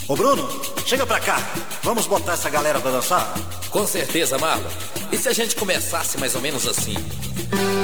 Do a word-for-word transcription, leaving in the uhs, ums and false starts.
Ô Bruno, chega pra cá. Vamos botar essa galera pra dançar? Com certeza, Marlon. E se a gente começasse mais ou menos assim?